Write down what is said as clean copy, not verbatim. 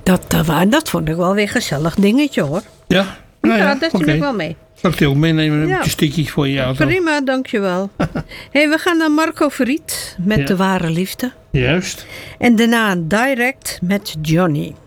Dat vond ik wel weer een gezellig dingetje, hoor. Ja? Dat neem ik wel mee. Zal ik die ook meenemen? Een stukje voor je auto. Prima, dankjewel. We gaan naar Marco Verriet met De Ware Liefde. Juist. En daarna Direct met Johnny.